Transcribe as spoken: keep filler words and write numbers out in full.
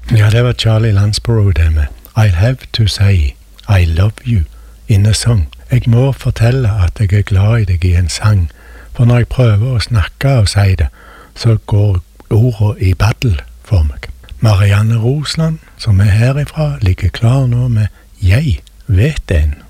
Ja, det var Charlie Lansborough det med I'll have to say I love you in a song. Jeg må fortelle at jeg er glad i deg i en sang, for når jeg prøver å snakke og si det, så går ordene i battle for meg. Marianne Rosland, som er herifra, ligger klar nå med Jeg vet en.